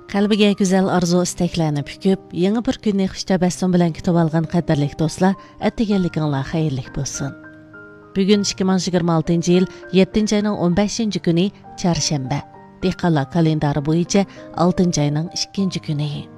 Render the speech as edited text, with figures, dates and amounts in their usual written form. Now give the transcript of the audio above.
Qalbiga güzel arzu istaklarni püküp, yeni bir kunni xush tabassum bilan kutib olgan qadrlik do'stlar, attiganliginglar xayrli bo'lsin. Bugun 2026 yil 7-oyning 15 kuni, çarşamba. Dehqonlar kalendari bo'yicha 6 oyning 2 kuni.